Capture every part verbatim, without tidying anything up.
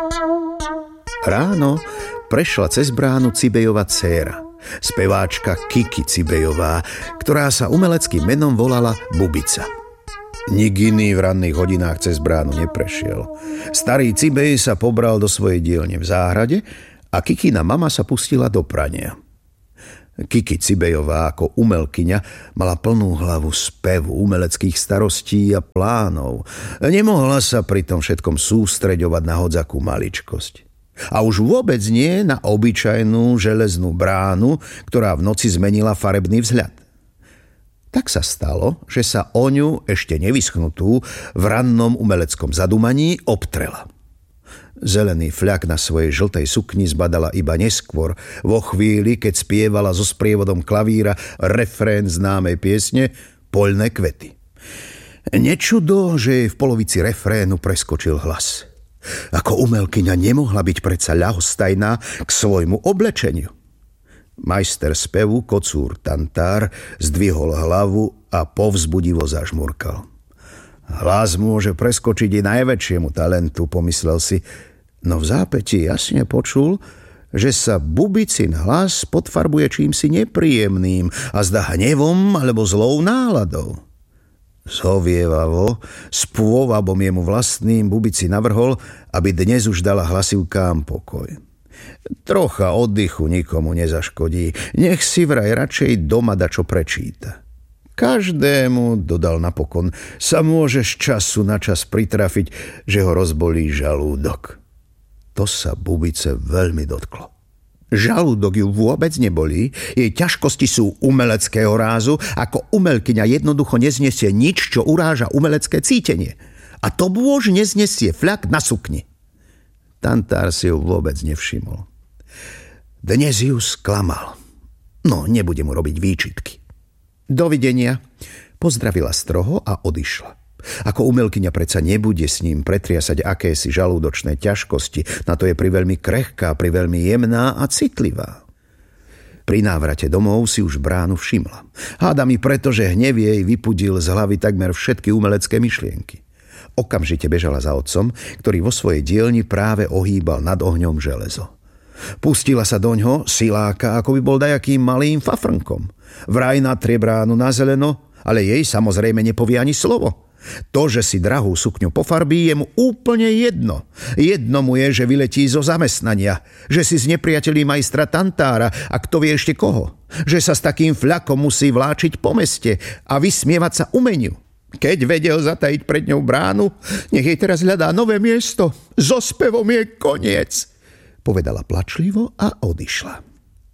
Ráno prešla cez bránu Cibejova dcéra, speváčka Kiki Cibejová, ktorá sa umeleckým menom volala Bubica. Nik iný v ranných hodinách cez bránu neprešiel. Starý Cibej sa pobral do svojej dielne v záhrade a Kikina mama sa pustila do prania. Kiki Cibejová ako umelkyňa mala plnú hlavu spevu, umeleckých starostí a plánov. Nemohla sa pri tom všetkom sústreďovať na hodzakú maličkosť. A už vôbec nie na obyčajnú železnú bránu, ktorá v noci zmenila farebný vzhľad. Tak sa stalo, že sa o ňu, ešte nevyschnutú, v rannom umeleckom zadumaní obtrela. Zelený fľak na svojej žltej sukni zbadala iba neskôr, vo chvíli, keď spievala so sprievodom klavíra refrén známej piesne Poľné kvety. Nečudo, že jej v polovici refrénu preskočil hlas. Ako umelkyňa nemohla byť predsa ľahostajná k svojmu oblečeniu. Majster spevu kocúr Tantár zdvihol hlavu a povzbudivo zažmurkal. Hlas môže preskočiť i najväčšiemu talentu, pomyslel si, no v zápäti jasne počul, že sa Bubicin hlas podfarbuje čímsi nepríjemným a zdá hnevom alebo zlou náladou. Zhovievavo, s pôvabom jemu vlastným Bubici navrhol, aby dnes už dala hlasivkám pokoj. Trocha oddychu nikomu nezaškodí, nech si vraj radšej doma dačo prečíta. Každému, dodal napokon, sa môže z času na čas pritrafiť, že ho rozbolí žalúdok. To sa Bubice veľmi dotklo. Žalúdok ju vôbec nebolí, jej ťažkosti sú umeleckého rázu, ako umelkyňa jednoducho neznesie nič, čo uráža umelecké cítenie. A to bôž neznesie fľak na sukni. Tantár si ju vôbec nevšimol. Dnes ju sklamal. No, nebude mu robiť výčitky. Dovidenia, pozdravila stroho a odišla. Ako umelkyňa predsa nebude s ním pretriasať akési žalúdočné ťažkosti, na to je priveľmi krehká, priveľmi jemná a citlivá. Pri návrate domov si už bránu všimla. Hádam i preto, že hnev jej vypudil z hlavy takmer všetky umelecké myšlienky. Okamžite bežala za otcom, ktorý vo svojej dielni práve ohýbal nad ohňom železo. Pustila sa doňho, siláka, ako by bol dajakým malým fafrnkom. Vraj natrie bránu na zeleno, ale jej samozrejme nepovie ani slovo. To, že si drahú sukňu pofarbí, je mu úplne jedno. Jedno mu je, že vyletí zo zamestnania, že si znepriatelí majstra Tantára a kto vie ešte koho. Že sa s takým fľakom musí vláčiť po meste a vysmievať sa umeniu. Keď vedel zatajiť pred ňou bránu, nech jej teraz hľadá nové miesto. So spevom je koniec, povedala plačlivo a odišla.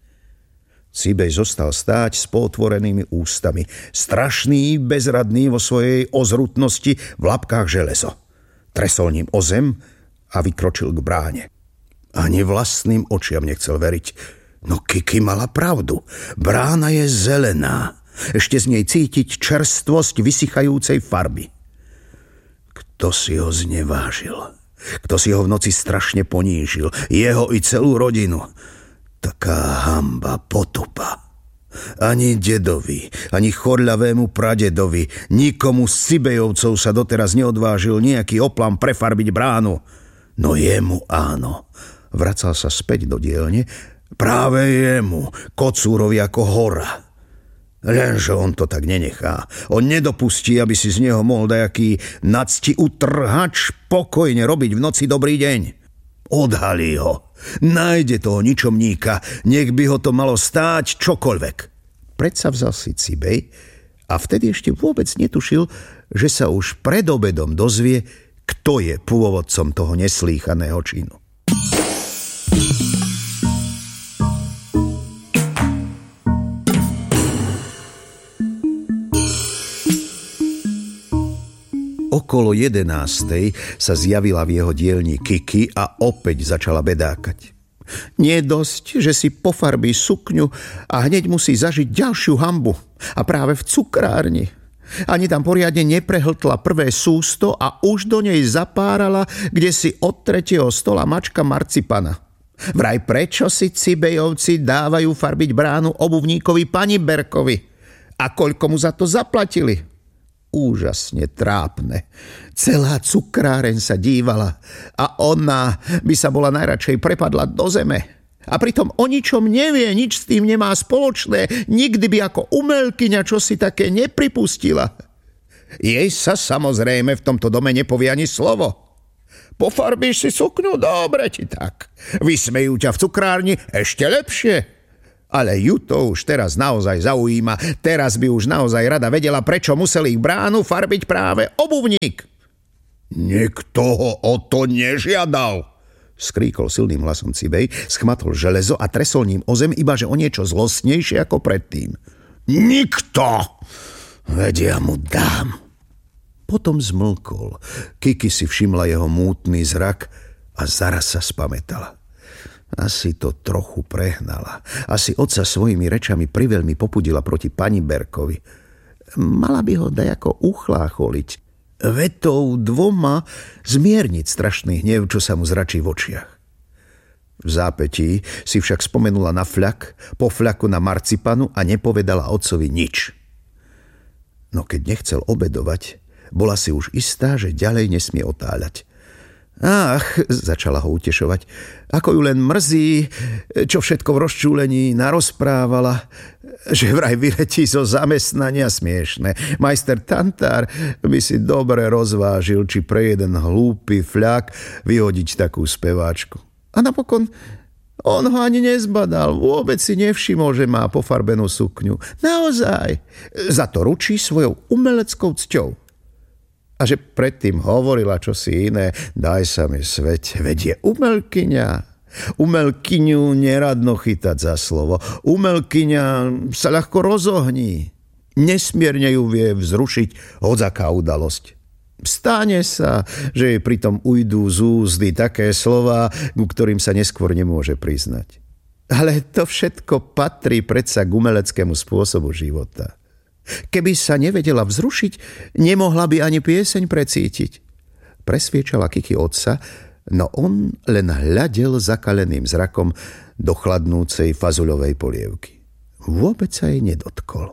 Cibej zostal stáť s potvorenými ústami, strašný, bezradný vo svojej ozrutnosti v labkách železo. Tresol ním o zem a vykročil k bráne. Ani vlastným očiam nechcel veriť. No Kiki mala pravdu. Brána je zelená. Ešte z nej cítiť čerstvosť vysychajúcej farby. Kto si ho znevážil? Kto si ho v noci strašne ponížil? Jeho i celú rodinu. Taká hamba, potupa. Ani dedovi, ani chorľavému pradedovi, nikomu z Cibejovcov sa doteraz neodvážil nejaký oplam prefarbiť bránu. No jemu áno. Vracal sa späť do dielne. Práve jemu, kocúrovi ako hora. Lenže on to tak nenechá. On nedopustí, aby si z neho mohol dajaký nacti utrhač pokojne robiť v noci dobrý deň. Odhalí ho. Nájde toho ničomníka, nech by ho to malo stáť čokoľvek. Predsa vzal si Cibej a vtedy ešte vôbec netušil, že sa už pred obedom dozvie, kto je pôvodcom toho neslýchaného činu. Okolo jedenástej sa zjavila v jeho dielni Kiki a opäť začala bedákať. Nie je dosť, že si pofarbí sukňu a hneď musí zažiť ďalšiu hanbu. A práve v cukrárni. Ani tam poriadne neprehltla prvé sústo a už do nej zapárala, kde si od tretieho stola mačka marcipana. Vraj prečo si Cibejovci dávajú farbiť bránu obuvníkovi pani Berkovi? A koľko mu za to zaplatili? Úžasne trápne. Celá cukráreň sa dívala a ona by sa bola najradšej prepadla do zeme. A pritom o ničom nevie, nič s tým nemá spoločné, nikdy by ako umelkyňa čosi také nepripustila. Jej sa samozrejme v tomto dome nepovie ani slovo. Pofarbíš si sukňu? Dobre ti tak. Vysmejú ťa v cukrárni? Ešte lepšie. Ale ju to už teraz naozaj zaujíma. Teraz by už naozaj rada vedela, prečo musel ich bránu farbiť práve obuvník. Nikto ho o to nežiadal, skríkol silným hlasom Cibej, schmatol železo a tresol ním o zem, ibaže o niečo zlostnejšie ako predtým. Nikto! Veď ja mu dám. Potom zmlkol. Kiki si všimla jeho mútny zrak a zaraz sa spamätala. Asi to trochu prehnala. Asi otca svojimi rečami priveľmi popudila proti pani Berkovi. Mala by ho dajako uchlácholiť. Vetou dvoma zmierniť strašný hnev, čo sa mu zračí v očiach. V zápätí si však spomenula na fľak, po fľaku na marcipanu a nepovedala otcovi nič. No keď nechcel obedovať, bola si už istá, že ďalej nesmie otáľať. Ach, začala ho utešovať, ako ju len mrzí, čo všetko v rozčúlení narozprávala, že vraj vyletí zo zamestnania smiešne. Majster Tantár by si dobre rozvážil, či pre jeden hlúpy fľak vyhodiť takú speváčku. A napokon on ho ani nezbadal, vôbec si nevšimol, že má pofarbenú sukňu. Naozaj, za to ručí svojou umeleckou cťou. A že predtým hovorila čosi iné, daj sa mi sveť, veď je umelkyňa. Umelkyňu neradno chytať za slovo. Umelkyňa sa ľahko rozohní. Nesmierne ju vie vzrušiť hodzaká udalosť. Stane sa, že jej pritom ujdú z úzdy také slová, ku ktorým sa neskôr nemôže priznať. Ale to všetko patrí predsa k umeleckému spôsobu života. Keby sa nevedela vzrušiť, nemohla by ani pieseň precítiť. Presviečala Kiki otca, no on len hľadel zakaleným zrakom do chladnúcej fazuľovej polievky. Vôbec sa jej nedotkol.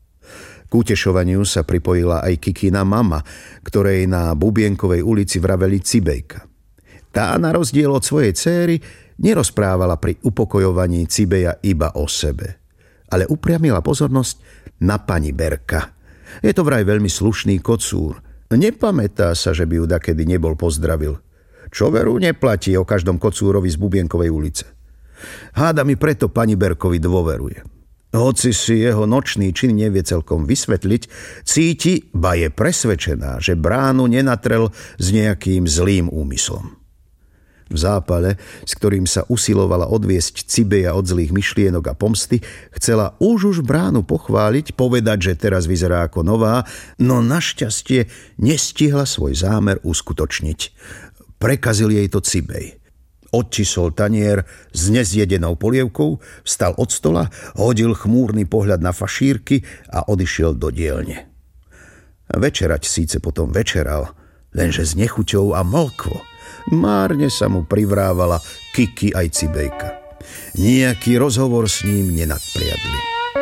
K utešovaniu sa pripojila aj Kikina mama, ktorej na Bubienkovej ulici vraveli Cibejka. Tá na rozdiel od svojej céry nerozprávala pri upokojovaní Cibeja iba o sebe, ale upriamila pozornosť na pani Berka. Je to vraj veľmi slušný kocúr. Nepamätá sa, že by ju dakedy nebol pozdravil. Čo veru neplatí o každom kocúrovi z Bubienkovej ulice. Háda mi preto pani Berkovi dôveruje. Hoci si jeho nočný čin nevie celkom vysvetliť, cíti, ba je presvedčená, že bránu nenatrel s nejakým zlým úmyslom. V zápale, s ktorým sa usilovala odviesť Cibeja od zlých myšlienok a pomsty, chcela už už bránu pochváliť, povedať, že teraz vyzerá ako nová, no našťastie nestihla svoj zámer uskutočniť. Prekazil jej to Cibej. Odčisol tanier s nezjedenou polievkou, vstal od stola, hodil chmúrny pohľad na fašírky a odišiel do dielne. Večerať síce potom večeral, lenže s nechuťou a mlkvo. Márne sa mu privrávala Kiki aj Cibejka. Nijaký rozhovor s ním nenadpriadli.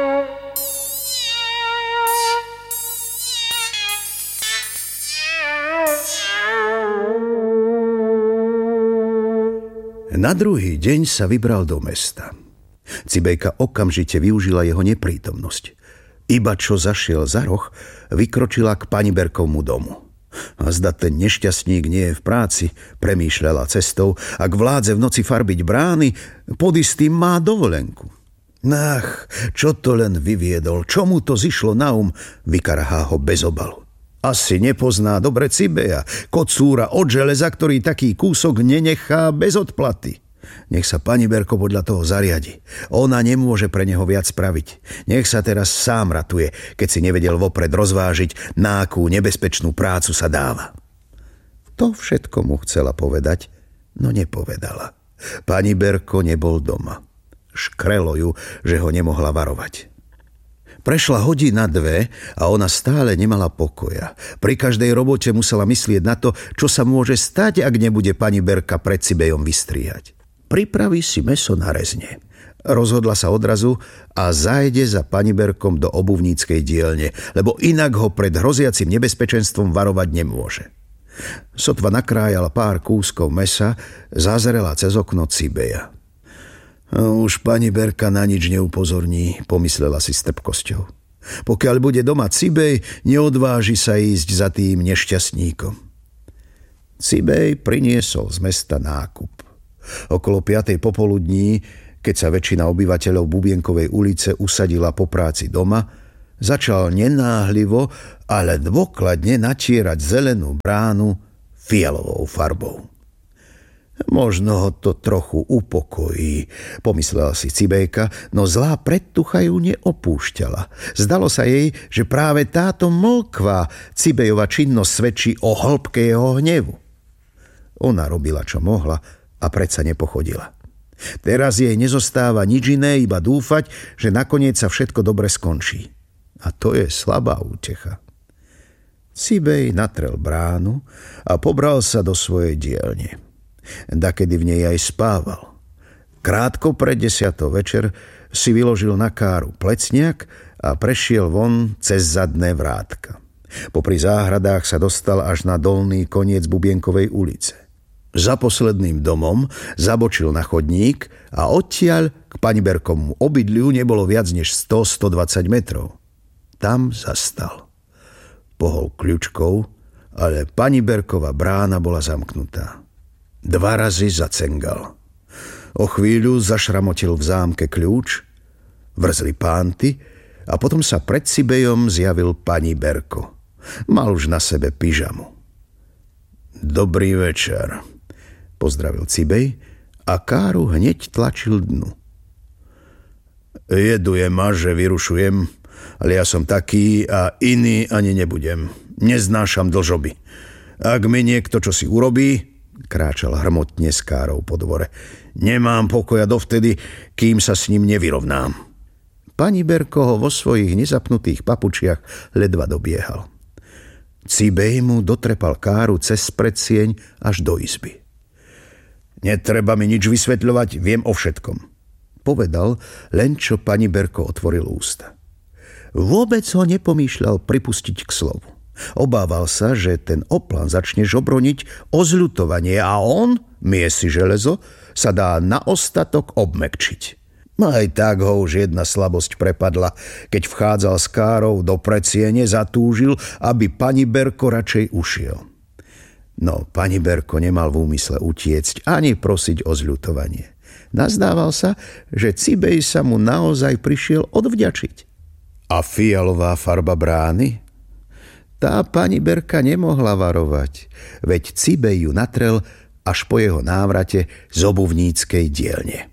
Na druhý deň sa vybral do mesta. Cibejka okamžite využila jeho neprítomnosť. Iba čo zašiel za roh, vykročila k pani Berkovmu domu. A zda ten nešťastník nie je v práci, premýšľala cestou, ak vládze v noci farbiť brány, pod istým má dovolenku. Ach, čo to len vyviedol, čo mu to zišlo na um, vykarhá ho bez obalu. Asi nepozná dobre Cibeja, kocúra od železa, ktorý taký kúsok nenechá bez odplaty. Nech sa pani Berko podľa toho zariadi. Ona nemôže pre neho viac spraviť. Nech sa teraz sám ratuje, keď si nevedel vopred rozvážiť, na akú nebezpečnú prácu sa dáva. To všetko mu chcela povedať, no nepovedala. Pani Berko nebol doma. Škrelo ju, že ho nemohla varovať. Prešla hodina dve a ona stále nemala pokoja. Pri každej robote musela myslieť na to, čo sa môže stať, ak nebude pani Berka pred Cibejom vystriehať. Pripraví si mäso na rezne. Rozhodla sa odrazu a zájde za pani Berkom do obuvníckej dielne, lebo inak ho pred hroziacim nebezpečenstvom varovať nemôže. Sotva nakrájala pár kúskov mesa, zazrela cez okno Cibeja. Už pani Berka na nič neupozorní, pomyslela si s trpkosťou. Pokiaľ bude doma Cibej, neodváži sa ísť za tým nešťastníkom. Cibej priniesol z mesta nákup. Okolo piatej popoludní, keď sa väčšina obyvateľov Bubienkovej ulice usadila po práci doma, začal nenáhlivo, ale dôkladne natierať zelenú bránu fialovou farbou. Možno ho to trochu upokojí, pomyslela si Cibejka, no zlá predtucha ju neopúšťala. Zdalo sa jej, že práve táto mlkvá Cibejova činnosť svedčí o hĺbke jeho hnevu. Ona robila, čo mohla, a predsa nepochodila. Teraz jej nezostáva nič iné, iba dúfať, že nakoniec sa všetko dobre skončí. A to je slabá útecha. Cibej natrel bránu a pobral sa do svojej dielne. Dakedy v nej aj spával. Krátko pred desiatou večer si vyložil na káru plecniak a prešiel von cez zadné vrátka. Popri záhradách sa dostal až na dolný koniec Bubienkovej ulice. Za posledným domom zabočil na chodník a odtiaľ k pani Berkovmu obydliu nebolo viac než sto až stodvadsať metrov. Tam zastal. Pohol kľučkou, ale pani Berkova brána bola zamknutá. Dva razy zacengal. O chvíľu zašramotil v zámke kľúč, vrzli pánty a potom sa pred Cibejom zjavil pani Berko. Mal už na sebe pyžamu. Dobrý večer, pozdravil Cibej a káru hneď tlačil dnu. Jeduje ma, že vyrušujem, ale ja som taký a iný ani nebudem. Neznášam dlžoby. Ak mi niekto čosi urobí, kráčal hrmotne s károu po dvore, nemám pokoja dovtedy, kým sa s ním nevyrovnám. Pani Berko ho vo svojich nezapnutých papučiach ledva dobiehal. Cibej mu dotrepal káru cez predsieň až do izby. Netreba mi nič vysvetľovať, viem o všetkom, povedal, len čo pani Berko otvoril ústa. Vôbec ho nepomýšľal pripustiť k slovu. Obával sa, že ten oplan začne žobroniť o zľutovanie a on, miesi železo, sa dá na ostatok obmäkčiť. Aj tak ho už jedna slabosť prepadla, keď vchádzal s károu do predsiene, zatúžil, aby pani Berko radšej ušiel. No, pani Berko nemal v úmysle utiecť ani prosiť o zľutovanie. Nazdával sa, že Cibej sa mu naozaj prišiel odvďačiť. A fialová farba brány? Tá pani Berka nemohla varovať, veď Cibej ju natrel až po jeho návrate z obuvníckej dielne.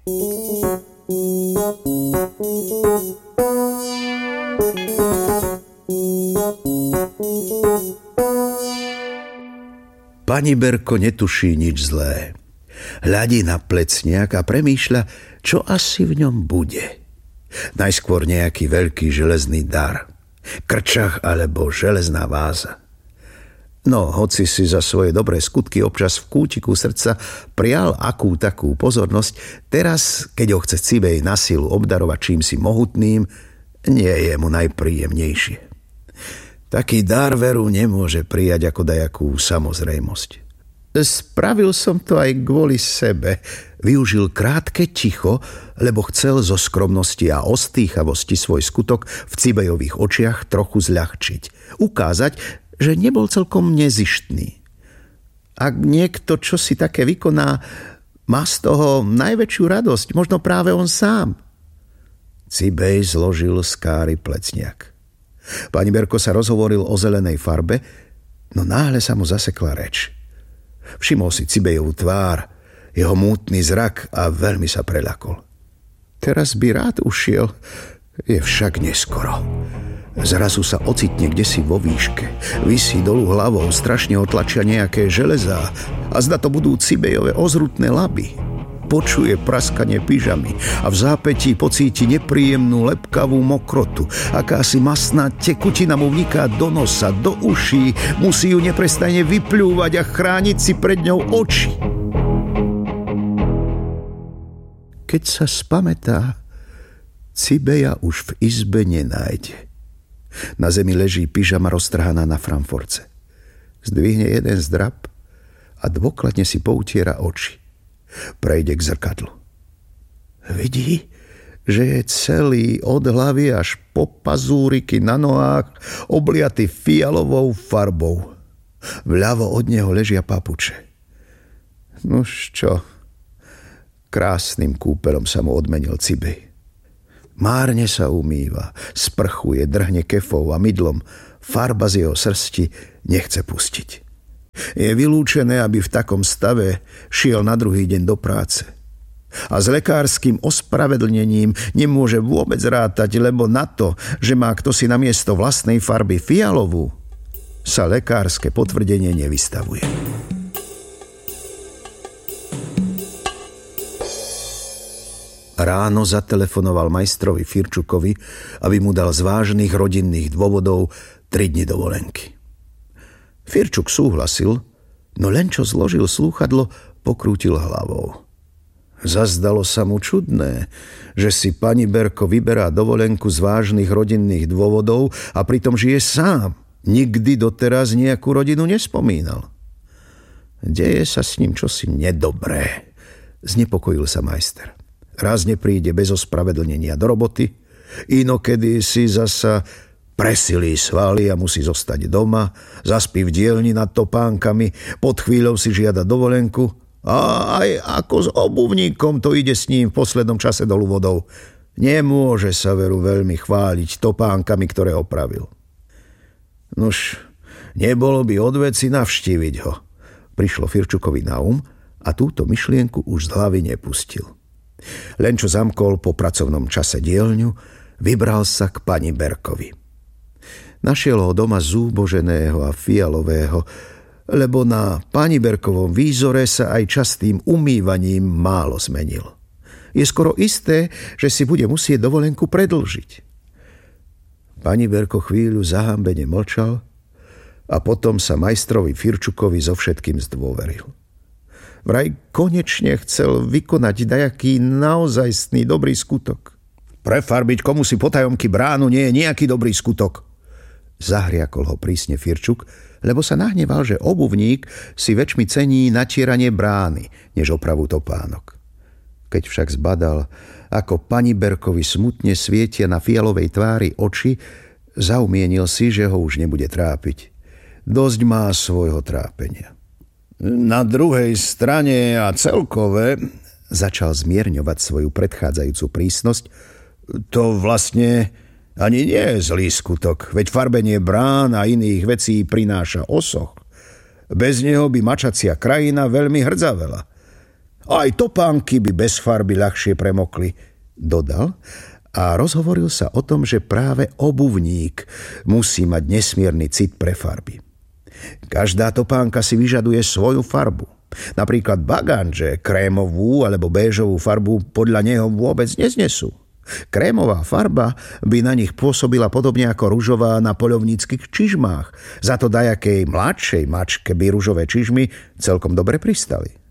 Pani Berko netuší nič zlé. Hľadí na plecniak a premýšľa, čo asi v ňom bude. Najskôr nejaký veľký železný dar. Krčach alebo železná váza. No, hoci si za svoje dobré skutky občas v kútiku srdca prial akú takú pozornosť, teraz, keď ho chce Cibej na silu obdarovať čímsi mohutným, nie je mu najpríjemnejšie. Taký dar veru nemôže prijať ako dajakú samozrejmosť. Spravil som to aj kvôli sebe. Využil krátke ticho, lebo chcel zo skromnosti a ostýchavosti svoj skutok v Cibejových očiach trochu zľahčiť. Ukázať, že nebol celkom nezištný. Ak niekto čosi také vykoná, má z toho najväčšiu radosť, možno práve on sám. Cibej zložil z káry plecniak. Pani Berko sa rozhovoril o zelenej farbe, no náhle sa mu zasekla reč. Všimol si Cibejovú tvár, jeho mútny zrak a veľmi sa preľakol. Teraz by rád ušiel, je však neskoro. Zrazu sa ocitne kdesi vo výške, visí dolu hlavou, strašne ho tlačia nejaké železá a zda to budú Cibejové ozrutné laby. Počuje praskanie pyžamy a v zápätí pocíti nepríjemnú lepkavú mokrotu. Akási masná tekutina mu vniká do nosa, do uší, musí ju neprestajne vypľúvať a chrániť si pred ňou oči. Keď sa spamätá, Cibeja už v izbe nenájde. Na zemi leží pyžama roztrhaná na framforce. Zdvihne jeden zdrab a dôkladne si poutiera oči. Prejde k zrkadlu. Vidí, že je celý od hlavy až po pazúriky na nohách obliaty fialovou farbou. Vľavo od neho ležia papuče. Nuž čo? Krásnym kúpelom sa mu odmenil Cibej. Márne sa umýva, sprchuje, drhne kefou a mydlom. Farba z jeho srsti nechce pustiť. Je vylúčené, aby v takom stave šiel na druhý deň do práce. A s lekárskym ospravedlnením nemôže vôbec rátať, lebo na to, že má ktosi namiesto vlastnej farby fialovú, sa lekárske potvrdenie nevystavuje. Ráno zatelefonoval majstrovi Firčukovi, aby mu dal z vážnych rodinných dôvodov tri dni dovolenky. Firčuk súhlasil, no len čo zložil slúchadlo, pokrútil hlavou. Zazdalo sa mu čudné, že si pani Berko vyberá dovolenku z vážnych rodinných dôvodov a pritom žije sám. Nikdy doteraz nejakú rodinu nespomínal. Deje sa s ním čosi nedobré, znepokojil sa majster. Raz nepríde bez ospravedlnenia do roboty, inokedy si zasa presilí svaly a musí zostať doma, zaspí v dielni nad topánkami, pod chvíľou si žiada dovolenku a aj ako s obuvníkom to ide s ním v poslednom čase dolu vodou. Nemôže sa veru veľmi chváliť topánkami, ktoré opravil. Nuž, nebolo by od veci navštíviť ho. Prišlo Firčukovi na um a túto myšlienku už z hlavy nepustil. Len čo zamkol po pracovnom čase dielňu, vybral sa k pani Berkovi. Našiel ho doma zúboženého a fialového, lebo na pani Berkovom výzore sa aj častým umývaním málo zmenil. Je skoro isté, že si bude musieť dovolenku predĺžiť. Pani Berko chvíľu zahambene mlčal a potom sa majstrovi Firčukovi so všetkým zdôveril. Vraj konečne chcel vykonať dajaký naozajstný dobrý skutok. Prefarbiť komusi potajomky bránu nie je nejaký dobrý skutok. Zahriakol ho prísne Firčuk, lebo sa nahneval, že obuvník si väčšmi cení natieranie brány, než opravu topánok. Keď však zbadal, ako pani Berkovi smutne svietia na fialovej tvári oči, zaumienil si, že ho už nebude trápiť. Dosť má svojho trápenia. Na druhej strane a celkové, začal zmierňovať svoju predchádzajúcu prísnosť, to vlastne ani nie je zlý skutok, veď farbenie brán a iných vecí prináša osoch. Bez neho by mačacia krajina veľmi hrdzavela. Aj topánky by bez farby ľahšie premokli, dodal a rozhovoril sa o tom, že práve obuvník musí mať nesmierny cit pre farby. Každá topánka si vyžaduje svoju farbu. Napríklad bagánže krémovú alebo béžovú farbu podľa neho vôbec neznesú. Krémová farba by na nich pôsobila podobne ako ružová na poľovníckych čižmách. Za to dajakej mladšej mačke by ružové čižmy celkom dobre pristali.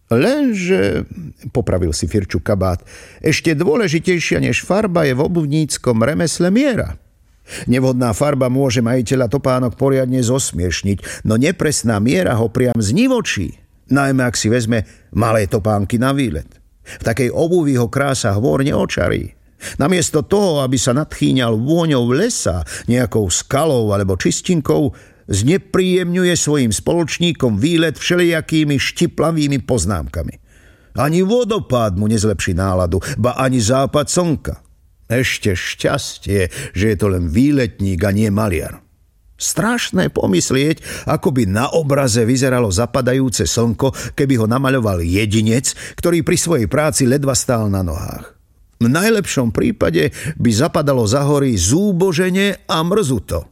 Lenže, popravil si Firčuk kabát, ešte dôležitejšia než farba je v obuvníckom remesle miera. Nevhodná farba môže majiteľa topánok poriadne zosmiešniť, no nepresná miera ho priam znivočí, najmä ak si vezme malé topánky na výlet. V takej obuvi ho krása hôr neočarí. Namiesto toho, aby sa nadchýňal vôňou lesa, nejakou skalou alebo čistinkou, znepríjemňuje svojim spoločníkom výlet všelijakými štiplavými poznámkami. Ani vodopád mu nezlepší náladu, ba ani západ slnka. Ešte šťastie, že je to len výletník a nie maliar. Strašné pomyslieť, ako by na obraze vyzeralo zapadajúce slnko, keby ho namaľoval jedinec, ktorý pri svojej práci ledva stál na nohách. V najlepšom prípade by zapadalo za hory zúbožene a mrzuto.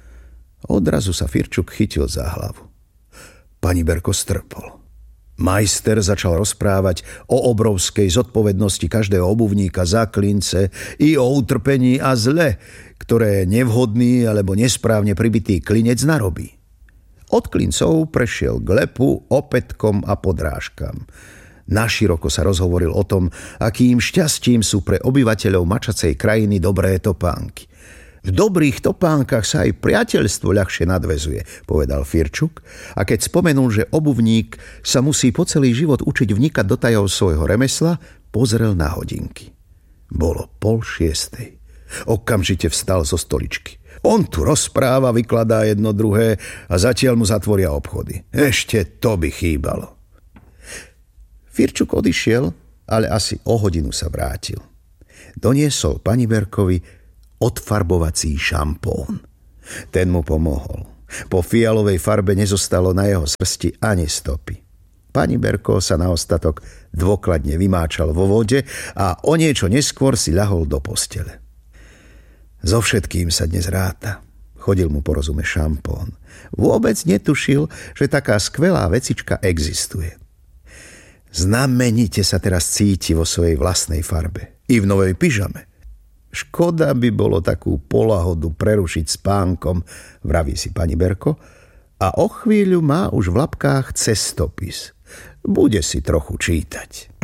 Odrazu sa Firčuk chytil za hlavu. Pani Berko strpol. Majster začal rozprávať o obrovskej zodpovednosti každého obuvníka za klince i o utrpení a zle, ktoré nevhodný alebo nesprávne pribitý klinec narobí. Od klincov prešiel k lepu, opätkom a podrážkam. Naširoko sa rozhovoril o tom, akým šťastím sú pre obyvateľov mačacej krajiny dobré topánky. V dobrých topánkach sa aj priateľstvo ľahšie nadväzuje, povedal Firčuk, a keď spomenul, že obuvník sa musí po celý život učiť vnikať do tajov svojho remesla, pozrel na hodinky. Bolo pol šiestej. Okamžite vstal zo stoličky. On tu rozpráva, vykladá jedno druhé a zatiaľ mu zatvoria obchody. Ešte to by chýbalo. Firčuk odišiel, ale asi o hodinu sa vrátil. Doniesol pani Berkovi odfarbovací šampón. Ten mu pomohol. Po fialovej farbe nezostalo na jeho srsti ani stopy. Pani Berko sa na ostatok dôkladne vymáčal vo vode a o niečo neskôr si ľahol do postele. So všetkým sa dnes ráta. Chodil mu po rozume šampón. Vôbec netušil, že taká skvelá vecička existuje. Znamenite sa teraz cíti vo svojej vlastnej farbe. I v novej pyžame. Škoda by bolo takú polahodu prerušiť spánkom, vraví si pani Berko, a o chvíľu má už v labkách cestopis. Bude si trochu čítať.